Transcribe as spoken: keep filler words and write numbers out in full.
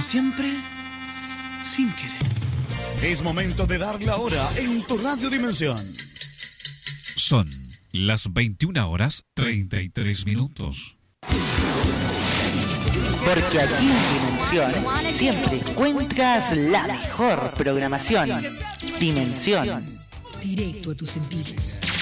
siempre, sin querer. Es momento de dar la hora en tu Radio Dimensión. Son las veintiuna horas treinta y tres minutos. Porque aquí en Dimensión siempre encuentras la mejor programación. Dimensión. Directo a tus sentidos.